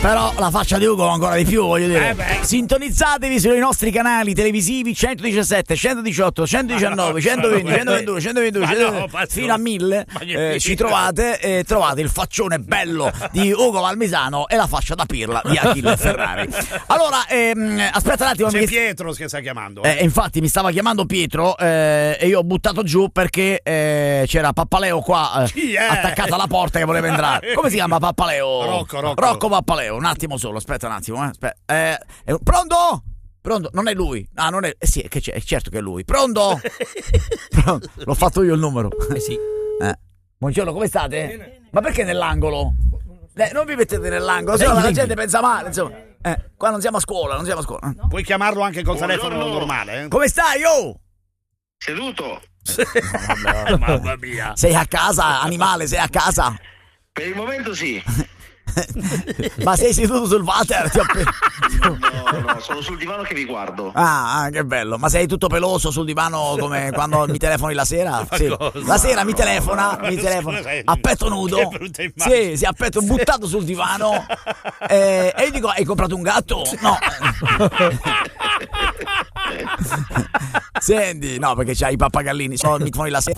Però la faccia di Ugo ancora di più, voglio dire. Sintonizzatevi sui nostri canali televisivi 117, 118, 119, 120, 121, 122, fino a 1000. Ci trovate e trovate il faccione bello di Ugo Valmisano e la faccia da pirla di Achille Ferrari. Allora, aspetta un attimo. C'è Pietro che sta chiamando. Infatti mi stava chiamando Pietro e io ho buttato giù perché c'era Pappaleo qua attaccato alla porta che voleva entrare. Come si chiama Pappaleo? Rocco Pappaleo. Un attimo solo, aspetta un attimo. Pronto? Pronto? Non è lui? Ah, non è. Sì, certo che è lui. Pronto? Pronto? L'ho fatto io il numero. Sì. Buongiorno, come state? Bene. Ma perché nell'angolo? Non vi mettete nell'angolo, se no la gente pensa male, insomma. Qua non siamo a scuola, No. Puoi chiamarlo anche col telefono normale, Come stai, oh? Seduto. Mamma mia. Sei a casa, animale, sei a casa? Per il momento sì. Ma sei seduto sul water? No, sono sul divano che vi guardo. Ah, che bello. Ma sei tutto peloso sul divano come quando mi telefoni la sera? Sì. La sera mi telefona a petto nudo. Sì, a petto buttato sul divano. E io dico, hai comprato un gatto? No. Senti, no, perché c'hai i pappagallini. Mi telefoni la sera.